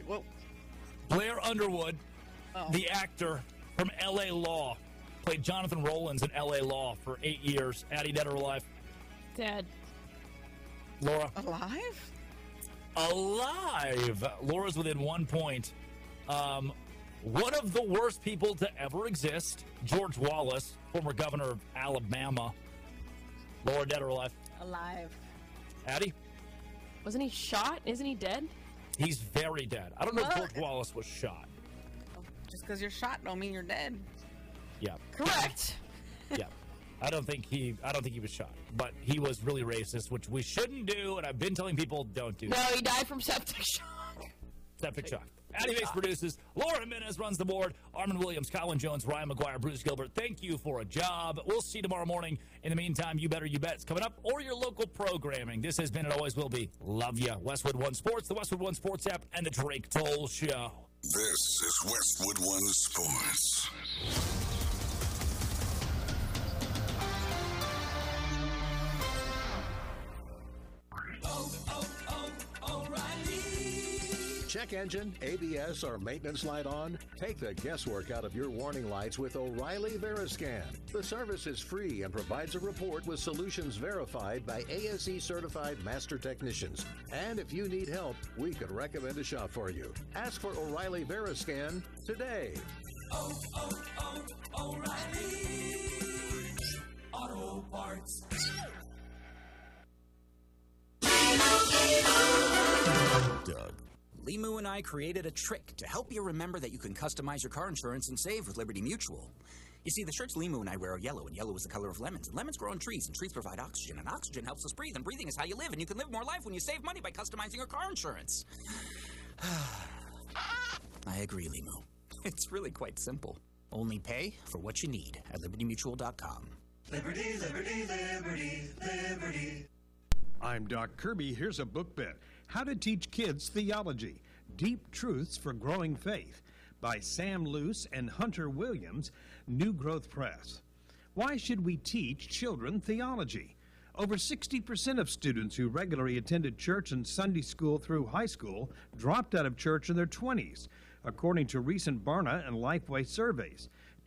like, whoa. Blair Underwood, the actor from L.A. Law, played Jonathan Rollins in L.A. Law for 8 years. Addie, dead or alive? Dead. Laura? Alive? Alive. Laura's within 1 point. One of the worst people to ever exist, George Wallace, former governor of Alabama. Laura, dead or alive? Alive. Addie? Wasn't he shot? Isn't he dead? He's very dead. I don't know if George Wallace was shot. Just because you're shot don't mean you're dead. Yeah. Correct. Yeah. I don't think he was shot, but he was really racist, which we shouldn't do, and I've been telling people don't do. No, he died from septic shock. Septic shock. Addie Bates produces. Laura Jimenez runs the board. Armin Williams, Colin Jones, Ryan McGuire, Bruce Gilbert. Thank you for a job. We'll see you tomorrow morning. In the meantime, You Better You Bet's coming up, or your local programming. This has been and always will be Love Ya. Westwood One Sports, the Westwood One Sports app, and the Drake Toll Show. This is Westwood One Sports. Check engine, ABS, or maintenance light on? Take the guesswork out of your warning lights with O'Reilly Veriscan. The service is free and provides a report with solutions verified by ASE certified master technicians. And if you need help, we could recommend a shop for you. Ask for O'Reilly Veriscan today. O'Reilly Auto Parts. Doug. Limu and I created a trick to help you remember that you can customize your car insurance and save with Liberty Mutual. You see, the shirts Limu and I wear are yellow, and yellow is the color of lemons. And lemons grow on trees, and trees provide oxygen, and oxygen helps us breathe, and breathing is how you live, and you can live more life when you save money by customizing your car insurance. I agree, Limu. It's really quite simple. Only pay for what you need at LibertyMutual.com. Liberty, liberty, liberty, liberty. I'm Doc Kirby. Here's a book bit. How to Teach Kids Theology, Deep Truths for Growing Faith, by Sam Luce and Hunter Williams, New Growth Press. Why should we teach children theology? Over 60% of students who regularly attended church and Sunday school through high school dropped out of church in their 20s, according to recent Barna and Lifeway surveys.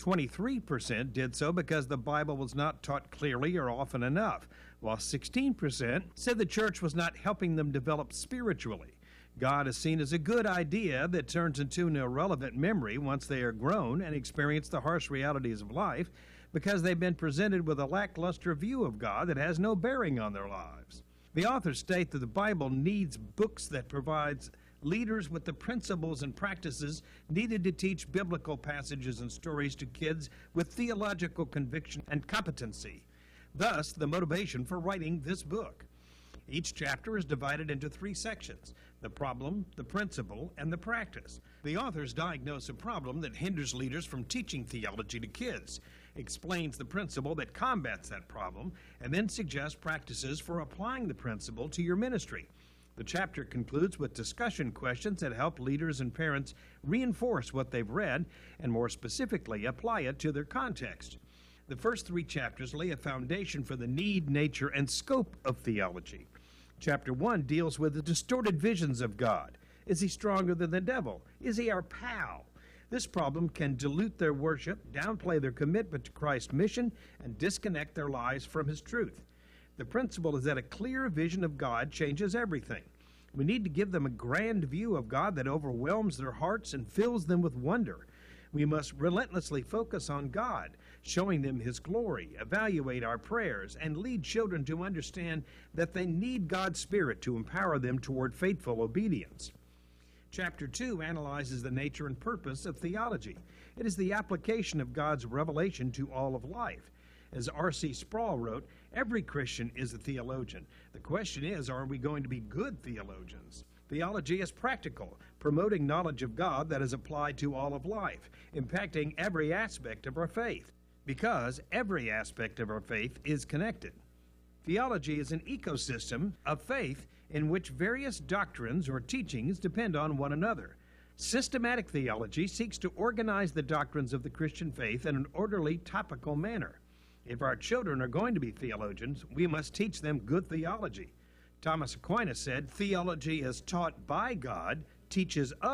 23% did so because the Bible was not taught clearly or often enough, while 16% said the church was not helping them develop spiritually. God is seen as a good idea that turns into an irrelevant memory once they are grown and experience the harsh realities of life because they've been presented with a lackluster view of God that has no bearing on their lives. The authors state that the Bible needs books that provides leaders with the principles and practices needed to teach biblical passages and stories to kids with theological conviction and competency. Thus, the motivation for writing this book. Each chapter is divided into 3 sections: the problem, the principle, and the practice. The authors diagnose a problem that hinders leaders from teaching theology to kids, explains the principle that combats that problem, and then suggests practices for applying the principle to your ministry. The chapter concludes with discussion questions that help leaders and parents reinforce what they've read and, more specifically, apply it to their context. The first 3 chapters lay a foundation for the need, nature, and scope of theology. Chapter 1 deals with the distorted visions of God. Is he stronger than the devil? Is he our pal? This problem can dilute their worship, downplay their commitment to Christ's mission, and disconnect their lives from his truth. The principle is that a clear vision of God changes everything. We need to give them a grand view of God that overwhelms their hearts and fills them with wonder. We must relentlessly focus on God, showing them his glory, evaluate our prayers, and lead children to understand that they need God's Spirit to empower them toward faithful obedience. Chapter 2 analyzes the nature and purpose of theology. It is the application of God's revelation to all of life. As R.C. Sproul wrote, every Christian is a theologian. The question is, are we going to be good theologians? Theology is practical, promoting knowledge of God that is applied to all of life, impacting every aspect of our faith, because every aspect of our faith is connected. Theology is an ecosystem of faith in which various doctrines or teachings depend on one another. Systematic theology seeks to organize the doctrines of the Christian faith in an orderly, topical manner. If our children are going to be theologians, we must teach them good theology. Thomas Aquinas said, theology is taught by God, teaches us